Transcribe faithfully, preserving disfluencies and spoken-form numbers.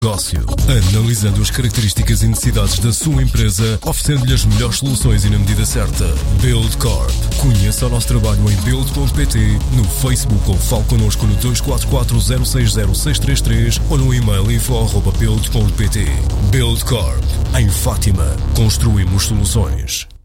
negócio, analisando as características e necessidades da sua empresa, oferecendo-lhe as melhores soluções e na medida certa. Buildcorp. Conheça o nosso trabalho em build ponto pt, no Facebook ou fale connosco no dois quatro quatro zero seis zero seis três três ou no e-mail info arroba build ponto pt. Buildcorp. Em Fátima, construímos soluções.